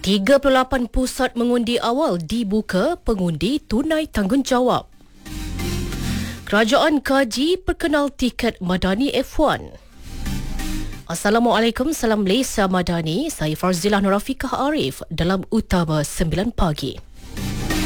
38 pusat mengundi awal dibuka, pengundi tunai tanggungjawab. Kerajaan kaji perkenal tiket Madani F1. Assalamualaikum, salam Malaysia Madani. Saya Farzilah Nurafikah Arif dalam Utama 9 Pagi.